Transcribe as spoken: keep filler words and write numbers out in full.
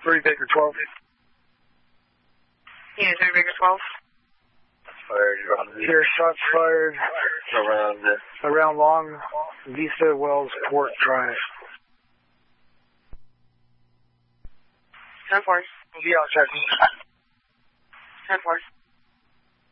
three Baker twelve. Yeah, three Baker twelve. Fired around the Here, shots fired around the around Long Vista Wells Port Drive. ten four. We'll be out checking. ten four.